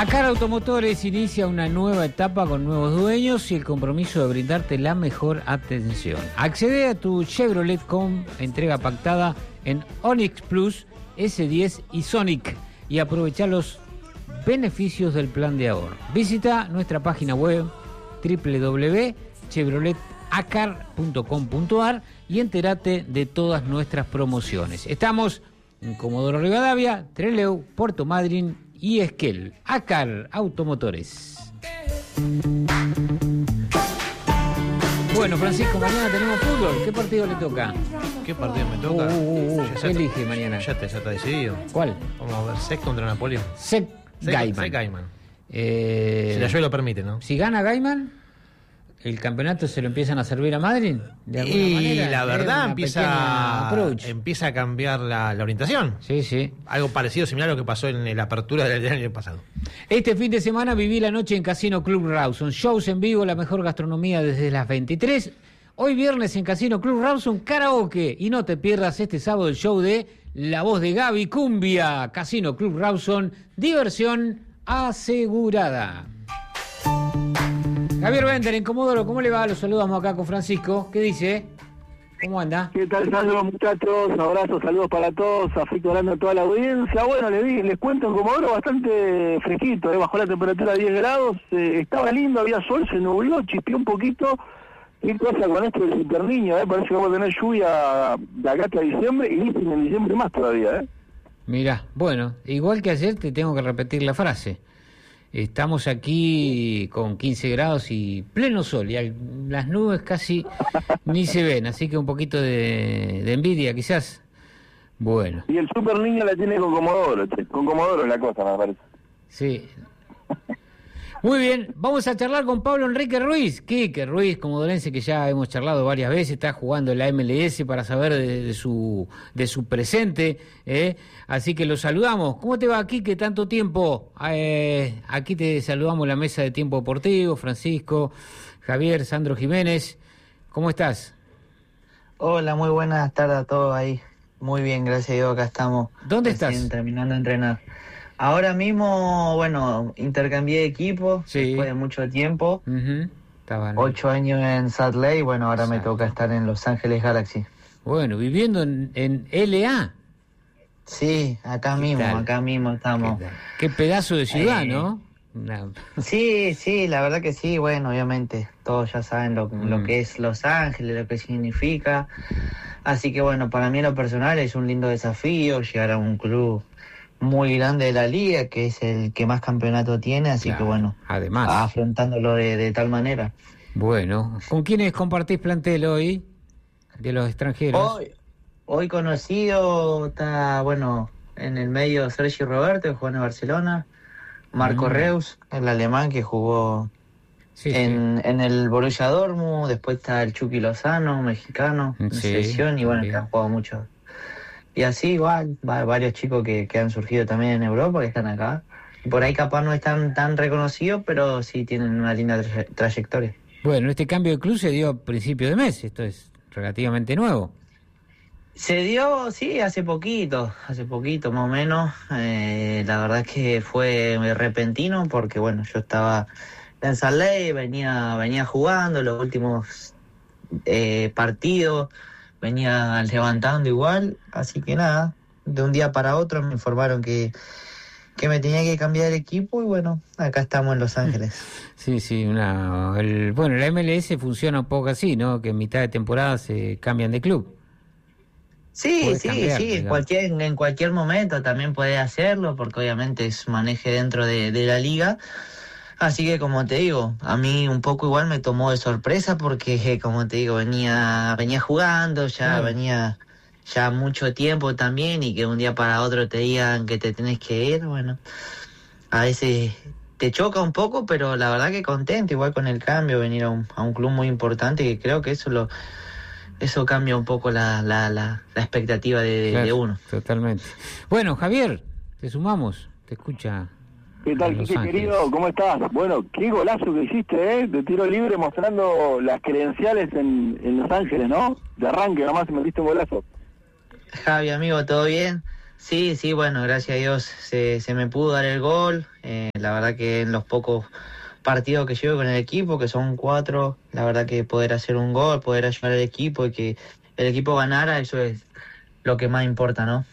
Acar Automotores inicia una nueva etapa con nuevos dueños y el compromiso de brindarte la mejor atención. Accede a tu Chevrolet con entrega pactada en Onix Plus, S10 y Sonic y aprovecha los beneficios del plan de ahorro. Visita nuestra página web www.chevroletacar.com.ar y entérate de todas nuestras promociones. Estamos en Comodoro Rivadavia, Trelew, Puerto Madryn y Esquel. Acar Automotores. Bueno, Francisco, mañana tenemos fútbol. ¿Qué partido le toca? ¿Qué partido me toca? ¿Qué elige mañana? Ya está decidido. ¿Cuál? Vamos a ver SEC contra Napoleón. SEC Gaiman. SEC Gaiman. Si la lluvia lo permite, ¿no? Si gana Gaiman, ¿el campeonato se lo empiezan a servir a Madrid? De alguna manera. La verdad empieza a cambiar la orientación. Sí. Algo parecido, similar a lo que pasó en la apertura del año pasado. Este fin de semana viví la noche en Casino Club Rawson. Shows en vivo, la mejor gastronomía desde las 23. Hoy viernes en Casino Club Rawson, karaoke. Y no te pierdas este sábado el show de La Voz de Gaby Cumbia. Casino Club Rawson, diversión asegurada. Javier Bender, en Comodoro, ¿cómo le va? Los saludamos acá con Francisco. ¿Qué dice? ¿Cómo anda? ¿Qué tal, Sandro, muchachos? Abrazos, saludos para todos, afecto grande a toda la audiencia. Bueno, les cuento en Comodoro bastante fresquito, bajó la temperatura a 10 grados, estaba lindo, había sol, se nubló, chispeó un poquito. ¿Qué cosa con esto del Super Niño? Parece que vamos a tener lluvia de acá hasta diciembre y dicen en diciembre más todavía, Mirá, bueno, igual que ayer te tengo que repetir la frase. Estamos aquí con 15 grados y pleno sol, y las nubes casi ni se ven, así que un poquito de envidia quizás. Bueno. Y el Super Niño la tiene con Comodoro, con Comodoro es la cosa, me parece. Sí. Muy bien, vamos a charlar con Pablo Enrique Ruiz, Quique Ruiz, comodorense que ya hemos charlado varias veces, está jugando en la MLS para saber de su presente, así que lo saludamos. ¿Cómo te va, Quique? Tanto tiempo. Aquí te saludamos la mesa de Tiempo Deportivo, Francisco, Javier, Sandro Jiménez. ¿Cómo estás? Hola, muy buenas tardes a todos ahí. Muy bien, gracias a Dios, acá estamos. ¿Dónde estás? Terminando de entrenar. Ahora mismo, bueno, intercambié de equipo después de mucho tiempo. 8 años en Salt Lake, bueno, ahora me toca estar en Los Ángeles Galaxy. Bueno, viviendo en LA. Sí, acá mismo estamos. Qué pedazo de ciudad, ¿no? Sí, la verdad que sí, bueno, obviamente, todos ya saben lo que es Los Ángeles, lo que significa. Así que bueno, para mí en lo personal es un lindo desafío llegar a un club muy grande de la liga, que es el que más campeonato tiene, así que bueno, además afrontándolo de tal manera. Bueno, ¿con quiénes compartís plantel hoy de los extranjeros? Hoy conocido está, bueno, en el medio Sergi Roberto, que jugó en Barcelona, Marco Reus, el alemán que jugó en el Borussia Dortmund, después está el Chucky Lozano, mexicano, en selección, y bueno, que han jugado mucho. Y así igual, varios chicos que han surgido también en Europa, que están acá. Por ahí capaz no están tan reconocidos, pero sí tienen una linda trayectoria. Bueno, este cambio de club se dio a principio de mes, esto es relativamente nuevo. Se dio, sí, hace poquito más o menos. La verdad es que fue repentino porque, bueno, yo estaba en Salt Lake, venía jugando los últimos partidos, venía levantando igual, así que nada, de un día para otro me informaron que me tenía que cambiar de equipo y bueno, acá estamos en Los Ángeles. Sí, la MLS funciona un poco así, ¿no? Que en mitad de temporada se cambian de club. Sí, en cualquier momento también puede hacerlo, porque obviamente es maneje dentro de la liga. Así que, como te digo, a mí un poco igual me tomó de sorpresa porque, como te digo, venía jugando, venía ya mucho tiempo también, y que un día para otro te digan que te tenés que ir, bueno, a veces te choca un poco, pero la verdad que contento igual con el cambio, venir a un club muy importante, que creo que eso cambia un poco la expectativa de uno. Totalmente. Bueno, Javier, te sumamos, te escucha. ¿Qué tal, Quique, querido? ¿Cómo estás? Bueno, qué golazo que hiciste, de tiro libre, mostrando las credenciales en Los Ángeles, ¿no? De arranque, nomás metiste un golazo. Javi, amigo, ¿todo bien? Sí, bueno, gracias a Dios se me pudo dar el gol. La verdad que en los pocos partidos que llevo con el equipo, que son 4, la verdad que poder hacer un gol, poder ayudar al equipo y que el equipo ganara, eso es lo que más importa, ¿no?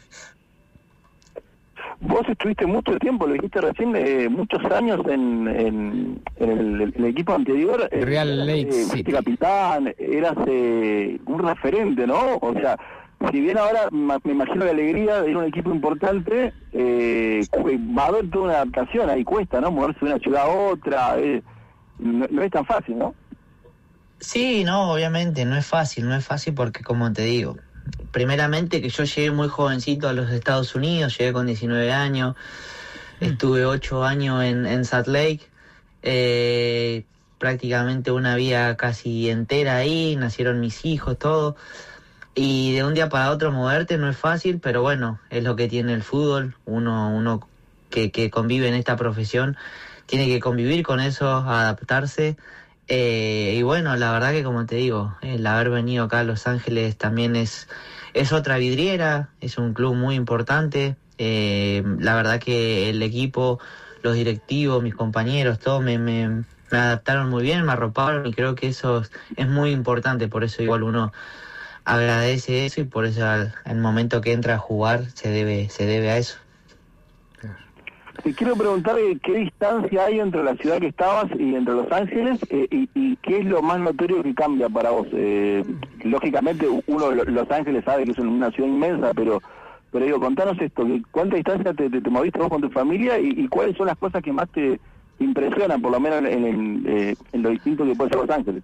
Vos estuviste mucho tiempo, lo dijiste recién, muchos años en el equipo anterior. Real Lake City. Capitán, eras un referente, ¿no? O sea, si bien ahora me imagino la alegría de ir a un equipo importante, va a haber toda una adaptación, ahí cuesta, ¿no? Moverse de una ciudad a otra, no es tan fácil, ¿no? Sí, no, obviamente, no es fácil porque como te digo, primeramente que yo llegué muy jovencito a los Estados Unidos, llegué con 19 años, estuve 8 años en Salt Lake, prácticamente una vida casi entera ahí, nacieron mis hijos, todo, y de un día para otro moverte no es fácil, pero bueno, es lo que tiene el fútbol, uno que convive en esta profesión, tiene que convivir con eso, adaptarse. Y bueno, la verdad que como te digo, el haber venido acá a Los Ángeles también es otra vidriera, es un club muy importante. La verdad que el equipo, los directivos, mis compañeros, todos me adaptaron muy bien, me arroparon y creo que eso es muy importante, por eso igual uno agradece eso y por eso al momento que entra a jugar se debe a eso. Te quiero preguntar qué distancia hay entre la ciudad que estabas y entre Los Ángeles y qué es lo más notorio que cambia para vos. Lógicamente uno Los Ángeles sabe que es una ciudad inmensa, pero digo, contanos esto, ¿cuánta distancia te moviste vos con tu familia y cuáles son las cosas que más te impresionan, por lo menos en lo distinto que puede ser Los Ángeles?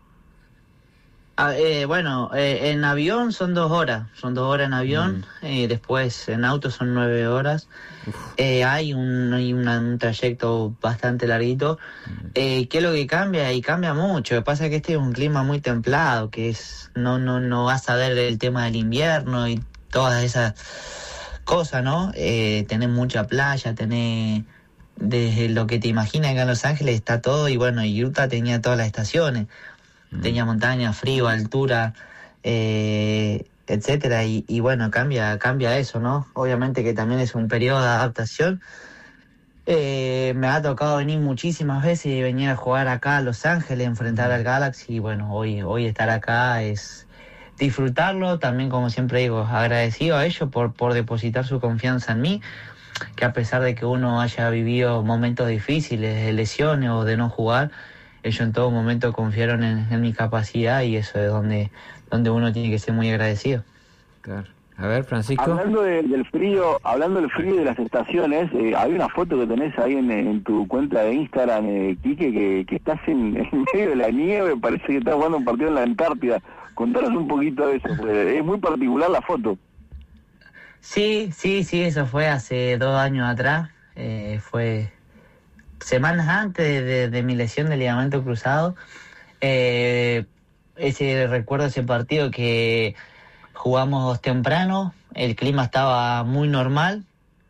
Bueno, en avión son 2 horas, en avión, después en auto son 9 horas, hay un trayecto bastante larguito. ¿Qué es lo que cambia? Y cambia mucho, lo que pasa es que este es un clima muy templado, que es no vas a ver el tema del invierno y todas esas cosas, ¿no? Tenés mucha playa, tenés desde lo que te imaginas acá en Los Ángeles está todo, y bueno, Utah tenía todas las estaciones. Tenía montaña, frío, altura, etcétera, y bueno, cambia eso, ¿no? Obviamente que también es un periodo de adaptación. Me ha tocado venir muchísimas veces y venir a jugar acá a Los Ángeles, enfrentar al Galaxy, y bueno, hoy estar acá es disfrutarlo, también como siempre digo, agradecido a ellos por depositar su confianza en mí, que a pesar de que uno haya vivido momentos difíciles, de lesiones o de no jugar, ellos en todo momento confiaron en mi capacidad y eso es donde uno tiene que ser muy agradecido. Claro. A ver, Francisco. Hablando del frío y de las estaciones, hay una foto que tenés ahí en tu cuenta de Instagram, Quique, que estás en medio de la nieve, parece que estás jugando un partido en la Antártida. Contanos un poquito de eso, es muy particular la foto. Sí, eso fue hace 2 años atrás, fue semanas antes de mi lesión de ligamento cruzado. Recuerdo ese partido que jugamos temprano, el clima estaba muy normal,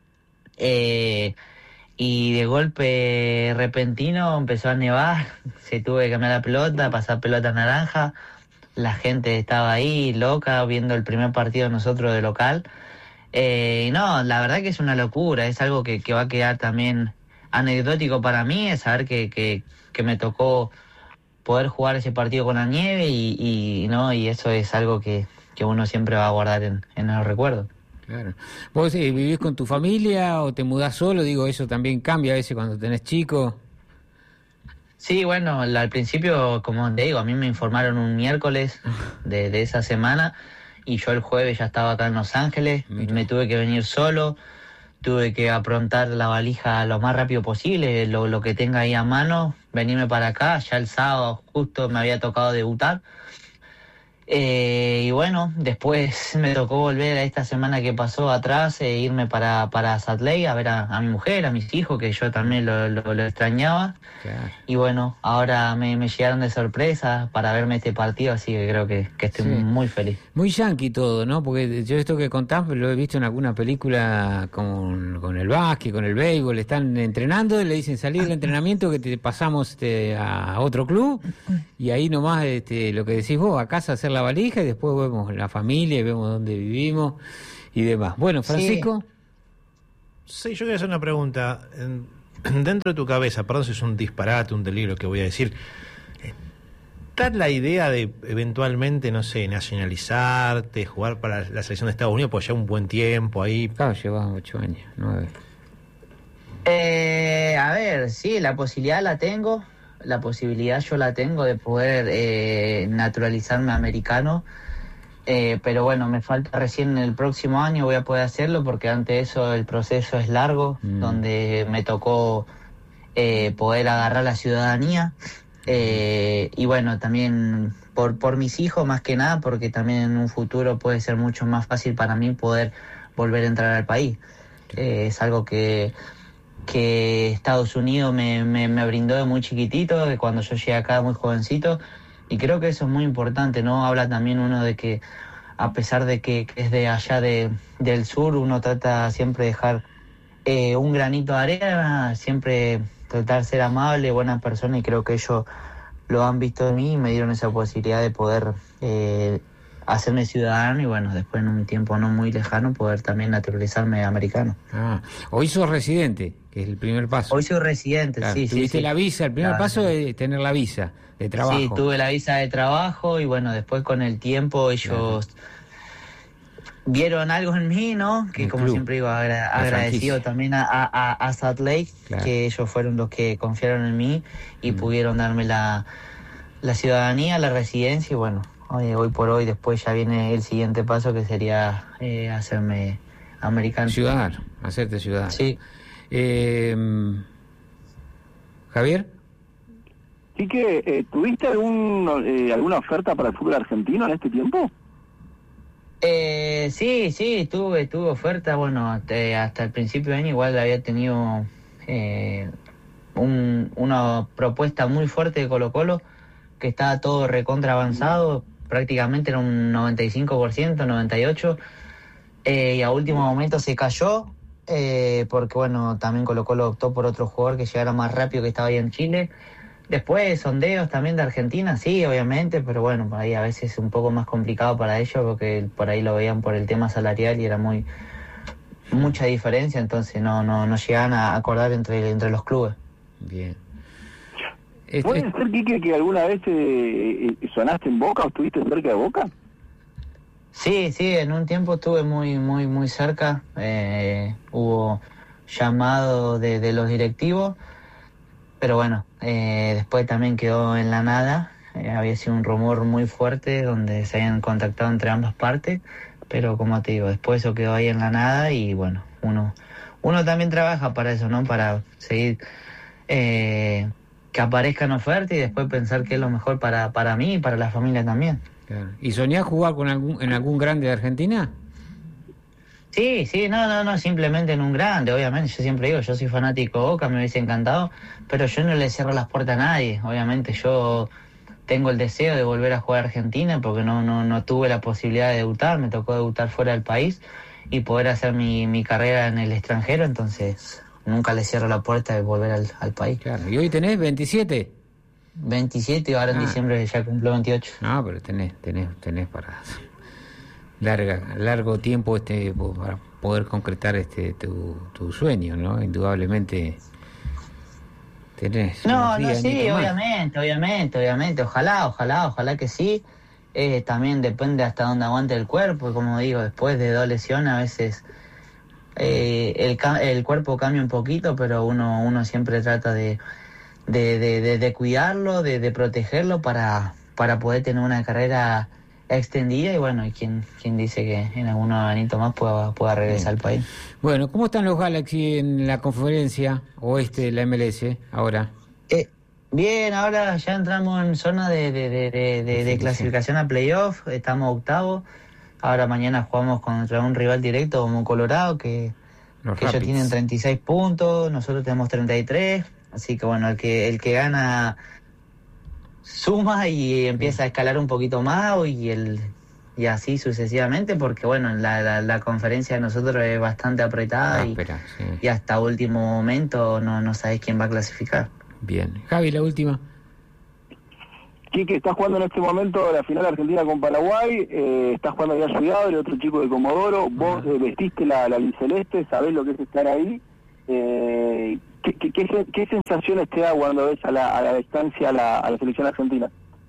y de golpe repentino empezó a nevar, se tuvo que cambiar la pelota, pasar pelota naranja, la gente estaba ahí loca viendo el primer partido de nosotros de local. No, la verdad que es una locura, es algo que va a quedar también anecdótico para mí, es saber que me tocó poder jugar ese partido con la nieve y eso es algo que uno siempre va a guardar en los recuerdos. Claro. ¿Vos vivís con tu familia o te mudás solo? Digo, eso también cambia a veces cuando tenés chicos. Sí, bueno, al principio, como te digo, a mí me informaron un miércoles de esa semana y yo el jueves ya estaba acá en Los Ángeles, me tuve que venir solo. Tuve que aprontar la valija lo más rápido posible, lo que tenga ahí a mano, venirme para acá. Ya el sábado justo me había tocado debutar. Y bueno, después me tocó volver a esta semana que pasó atrás, irme para Salt Lake a ver a mi mujer, a mis hijos, que yo también lo extrañaba. Claro. Y bueno, ahora me llegaron de sorpresa para verme este partido, así que creo que estoy muy feliz. Muy yankee todo, ¿no? Porque yo esto que contás lo he visto en alguna película con el básquet, con el béisbol, están entrenando y le dicen salir del entrenamiento que te pasamos a otro club y ahí nomás lo que decís vos, a casa hacer la valija y después vemos la familia y vemos dónde vivimos y demás. Bueno, Francisco. Sí. Sí, yo quería hacer una pregunta. Dentro de tu cabeza, perdón si es un disparate, un delirio que voy a decir, ¿está la idea de eventualmente, no sé, nacionalizarte, jugar para la selección de Estados Unidos, pues ya un buen tiempo ahí? Claro, llevas 8 años, 9. A ver, sí, la posibilidad la tengo. La posibilidad yo la tengo de poder naturalizarme americano. Pero bueno, me falta recién en el próximo año voy a poder hacerlo, porque ante eso el proceso es largo, donde me tocó poder agarrar la ciudadanía, y bueno, también por mis hijos más que nada, porque también en un futuro puede ser mucho más fácil para mí poder volver a entrar al país. Es algo que Estados Unidos me brindó de muy chiquitito, de cuando yo llegué acá muy jovencito. Y creo que eso es muy importante, ¿no? Habla también uno de que, a pesar de que es de allá del sur, uno trata siempre de dejar un granito de arena, siempre tratar de ser amable, buena persona, y creo que ellos lo han visto en mí y me dieron esa posibilidad de poder hacerme ciudadano y bueno, después en un tiempo no muy lejano poder también naturalizarme americano. Hoy sos residente, que es el primer paso. Hoy soy residente, claro, sí. Tuviste la visa, el primer paso es tener la visa de trabajo. Sí, tuve la visa de trabajo y bueno, después con el tiempo ellos vieron algo en mí, ¿no? Que como siempre digo, agradecido también a Salt Lake, que ellos fueron los que confiaron en mí y pudieron darme la ciudadanía, la residencia y bueno, hoy por hoy después ya viene el siguiente paso que sería hacerme americano. Ciudadano, hacerte ciudadano. Sí. Javier. Quique, ¿tuviste alguna oferta para el fútbol argentino en este tiempo? Sí, tuve oferta. Bueno, hasta el principio de año igual había tenido una propuesta muy fuerte de Colo-Colo, que estaba todo recontra avanzado, prácticamente era un 95%, 98%, y a último momento se cayó, porque bueno, también Colo-Colo optó por otro jugador que llegara más rápido, que estaba ahí en Chile. Después sondeos también de Argentina, sí, obviamente, pero bueno, por ahí a veces es un poco más complicado para ellos, porque por ahí lo veían por el tema salarial y era mucha diferencia, entonces no llegaban a acordar entre los clubes. Bien. ¿Puede ser, Quique, que alguna vez sonaste en Boca o estuviste cerca de Boca? Sí, en un tiempo estuve muy cerca, hubo llamado de los directivos, pero bueno, después también quedó en la nada. Había sido un rumor muy fuerte donde se habían contactado entre ambas partes, pero como te digo, después eso quedó ahí en la nada y bueno, uno también trabaja para eso, ¿no? Para seguir que aparezcan ofertas y después pensar qué es lo mejor para mí y para la familia también. Claro. ¿Y soñás jugar en algún grande de Argentina? Sí, no, simplemente en un grande, obviamente. Yo siempre digo, yo soy fanático de Boca, me hubiese encantado, pero yo no le cierro las puertas a nadie. Obviamente yo tengo el deseo de volver a jugar a Argentina porque no tuve la posibilidad de debutar, me tocó debutar fuera del país y poder hacer mi carrera en el extranjero, entonces nunca le cierro la puerta de volver al país. Claro. ¿Y hoy tenés 27? 27 y ahora en diciembre ya cumplo 28. No, pero tenés para largo tiempo para poder concretar tu sueño, ¿no? Indudablemente tenés. No, sí, obviamente. Ojalá que sí. También depende hasta dónde aguante el cuerpo, como digo, después de 2 lesiones a veces el cuerpo cambia un poquito, pero uno siempre trata de cuidarlo, de protegerlo para poder tener una carrera extendida y bueno, y quien dice que en algún añito más pueda regresar al país. Bueno, ¿cómo están los Galaxy en la conferencia oeste de la MLS ahora? Bien, ahora ya entramos en zona de clasificación a playoff, estamos 8º. Ahora mañana jugamos contra un rival directo como Colorado, que ellos tienen 36 puntos, nosotros tenemos 33, así que bueno, el que gana suma y empieza a escalar un poquito más y así sucesivamente, porque bueno, la conferencia de nosotros es bastante apretada y hasta último momento no sabés quién va a clasificar. Bien. Javi, la última. Quique, está jugando en este momento la final argentina con Paraguay, está jugando allá Sudado, el otro chico de Comodoro, vos vestiste la albiceleste, sabés lo que es estar ahí. ¿Qué sensaciones te da cuando ves a la distancia a la selección argentina?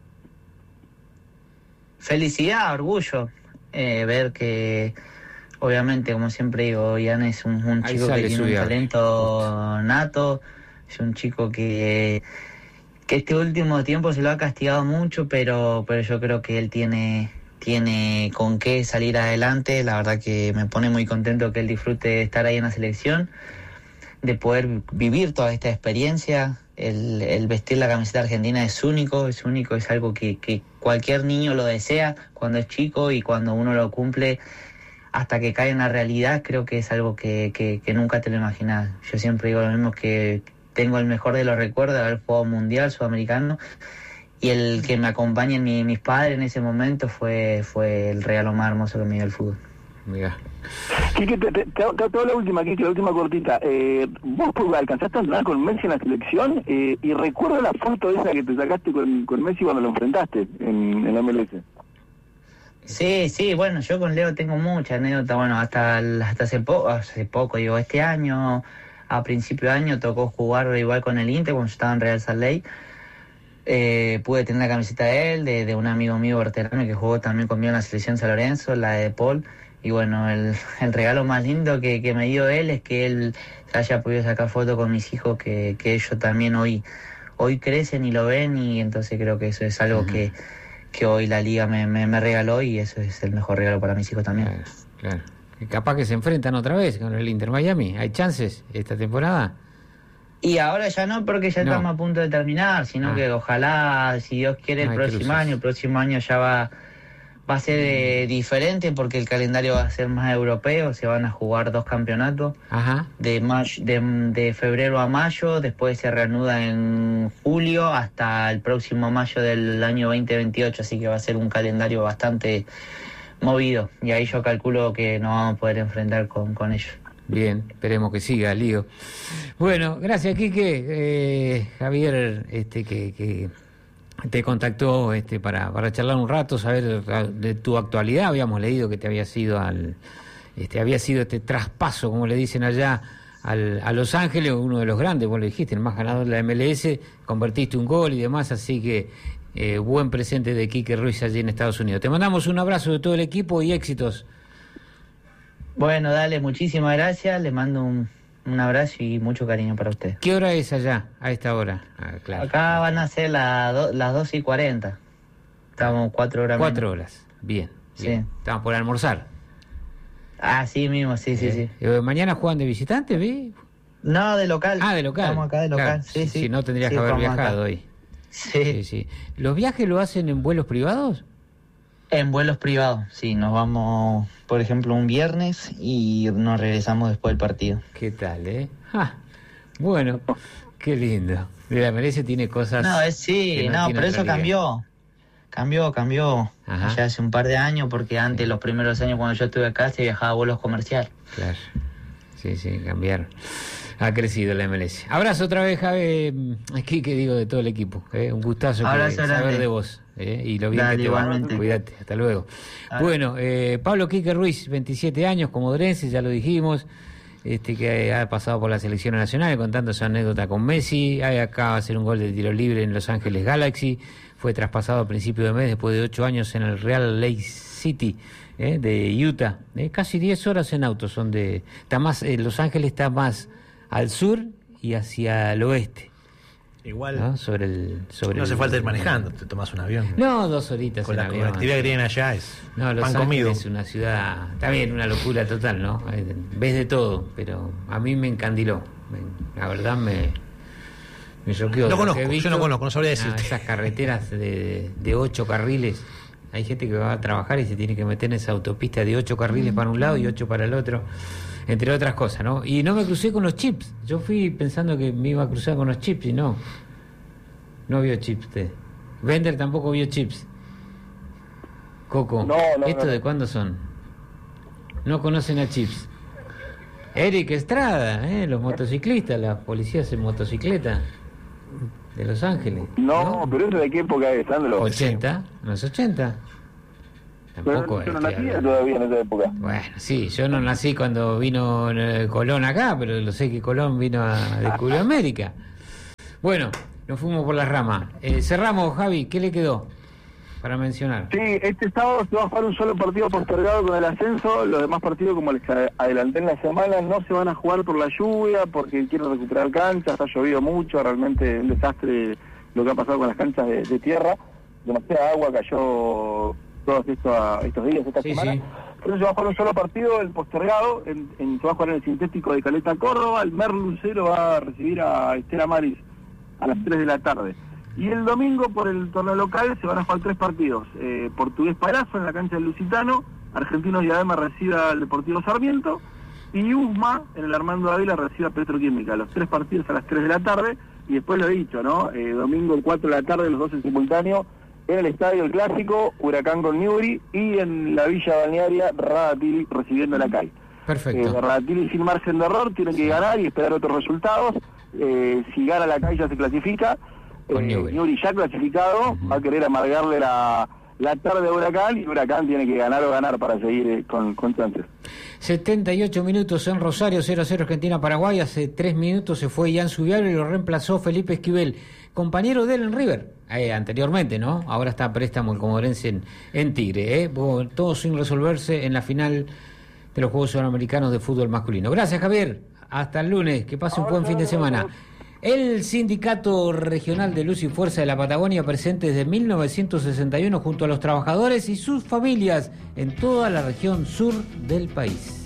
Felicidad, orgullo, ver que, obviamente, como siempre digo, Ian es un chico que tiene un talento nato, es un chico que este último tiempo se lo ha castigado mucho, pero yo creo que él tiene con qué salir adelante. La verdad que me pone muy contento que él disfrute de estar ahí en la selección, de poder vivir toda esta experiencia. El vestir la camiseta argentina es único, es algo que cualquier niño lo desea cuando es chico, y cuando uno lo cumple hasta que cae en la realidad, creo que es algo que nunca te lo imaginas. Yo siempre digo lo mismo, que tengo el mejor de los recuerdos de haber jugado mundial sudamericano, y el que me acompañen mis padres en ese momento fue el regalo más hermoso que me dio el fútbol. Mira. Quique, te hago la última, Quique, la última cortita. Vos alcanzaste a entrenar con Messi en la selección, y recuerdo la foto esa que te sacaste con Messi cuando lo enfrentaste en la MLS. Sí, bueno, yo con Leo tengo mucha anécdota. Bueno, hasta hace poco, digo, este año, a principio de año, tocó jugar igual con el Inter cuando yo estaba en Real Salt Lake. Pude tener la camiseta de él, de un amigo mío veterano que jugó también conmigo en la selección San Lorenzo, la de Paul. Y bueno, el regalo más lindo que me dio él es que él se haya podido sacar fotos con mis hijos, que ellos también hoy crecen y lo ven, y entonces creo que eso es algo que hoy la liga me regaló, y eso es el mejor regalo para mis hijos también. Claro. Y capaz que se enfrentan otra vez con el Inter Miami. ¿Hay chances esta temporada? Y ahora ya no, porque ya estamos a punto de terminar, sino que ojalá, si Dios quiere, el próximo año ya va a ser diferente, porque el calendario va a ser más europeo. Se van a jugar 2 campeonatos. Ajá. De febrero a mayo, después se reanuda en julio hasta el próximo mayo del año 2028, así que va a ser un calendario bastante movido, y ahí yo calculo que nos vamos a poder enfrentar con ellos. Bien, esperemos que siga, Lío. Bueno, gracias, Quique. Javier, que te contactó para charlar un rato, saber de tu actualidad. Habíamos leído que te había sido este traspaso, como le dicen allá, a Los Ángeles, uno de los grandes, vos lo dijiste, el más ganador de la MLS, convertiste un gol y demás, así que buen presente de Quique Ruiz allí en Estados Unidos. Te mandamos un abrazo de todo el equipo y éxitos. Bueno, dale, muchísimas gracias, le mando un abrazo y mucho cariño para usted. ¿Qué hora es allá, a esta hora? Claro. Acá van a ser las 12:40. Estamos 4 horas 4 horas, bien. Sí. Estamos por almorzar. Sí mismo, sí. ¿Mañana juegan de visitante, vi? No, de local. De local. Estamos acá de local, claro. sí. Si no, tendrías que haber viajado hoy. Sí. ¿Los viajes lo hacen en vuelos privados? En vuelos privados, sí. Nos vamos, por ejemplo, un viernes y nos regresamos después del partido. ¿Qué tal, Bueno, qué lindo. La MLS tiene cosas... pero eso cambió. Cambió. Ajá. Ya hace un par de años, porque antes, los primeros años cuando yo estuve acá, se viajaba a vuelos comerciales. Claro. Sí, cambiaron. Ha crecido la MLS. Abrazo otra vez, Javi, aquí que digo de todo el equipo. Un gustazo saber de vos. Y lo bien que te va. Cuídate, hasta luego. Bueno, Pablo Quique Ruiz, 27 años, comodorense, ya lo dijimos, que ha pasado por la selección nacional contando su anécdota con Messi. Acaba de hacer un gol de tiro libre en Los Ángeles Galaxy. Fue traspasado a principio de mes después de 8 años en el Real Lake City de Utah. Casi 10 horas en auto son de... Los Ángeles está más al sur y hacia el oeste. Igual, ¿no? No hace falta ir manejando, te tomas un avión. No, 2 horitas con la conectividad que tienen allá es Los pan comido. Ángeles es una ciudad, también una locura total, ¿no? Ves de todo, pero a mí me encandiló. La verdad me choqueó. Yo no conozco, no sabría decirte. Esas carreteras de 8 carriles. Hay gente que va a trabajar y se tiene que meter en esa autopista de 8 carriles para un lado y 8 para el otro, entre otras cosas, ¿no? Y no me crucé con los chips. Yo fui pensando que me iba a cruzar con los chips y no vio chips. Bender tampoco vio chips. Coco, ¿esto de cuándo son? No conocen a chips. Eric Estrada, los motociclistas, las policías en motocicleta. de Los Ángeles. No, pero eso de qué época es, Sandro. 80, ¿no es 80? Tampoco yo no nací todavía en esa época. Bueno, sí, yo no nací cuando vino Colón acá, pero lo sé que Colón vino a descubrir América. Bueno, nos fuimos por las ramas. Cerramos, Javi, ¿qué le quedó para mencionar? Sí, este sábado se va a jugar un solo partido postergado con el ascenso. Los demás partidos, como les adelanté en la semana, no se van a jugar por la lluvia, porque quieren recuperar canchas. Ha llovido mucho, realmente un desastre lo que ha pasado con las canchas de tierra. Demasiada agua cayó todos estos días, esta semana. Sí. Entonces se va a jugar un solo partido, el postergado, se va a jugar en el sintético de Caleta, Córdoba. El Merlucero va a recibir a Estela Maris a las 3 de la tarde. Y el domingo, por el torneo local, se van a jugar 3 partidos. Portugués Palazzo en la cancha del Lusitano, Argentinos Diadema recibe al Deportivo Sarmiento, y USMA en el Armando Ávila recibe a Petroquímica. Los 3 partidos a las 3 de la tarde, y después lo he dicho, ¿no? Domingo 4 de la tarde, los 2 en simultáneo, en el Estadio El Clásico, Huracán con Newbery, y en la Villa Balnearia, Radatili recibiendo la CAI. Perfecto. Radatili sin margen de error, tiene que ganar y esperar otros resultados. Si gana la CAI ya se clasifica. Newbery ya clasificado, va a querer amargarle la tarde a Huracán, y Huracán tiene que ganar o ganar para seguir con chances. 78 minutos en Rosario, 0-0 Argentina-Paraguay. Hace 3 minutos se fue Ian Subialo y lo reemplazó Felipe Esquivel, compañero de él en River, anteriormente, ¿no? Ahora está a préstamo el comodorense en Tigre, todo sin resolverse en la final de los Juegos Sudamericanos de Fútbol Masculino. Gracias, Javier. Hasta el lunes. Que pase un buen fin de semana. El Sindicato Regional de Luz y Fuerza de la Patagonia, presente desde 1961 junto a los trabajadores y sus familias en toda la región sur del país.